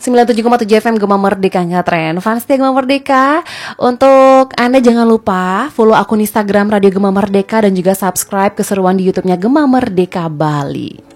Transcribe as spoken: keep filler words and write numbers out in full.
sembilan puluh tujuh koma tujuh F M Gema Merdeka Ngetren. Fans setia Gema Merdeka, untuk Anda jangan lupa follow akun Instagram Radio Gema Merdeka dan juga subscribe keseruan di YouTube-nya Gema Merdeka Bali.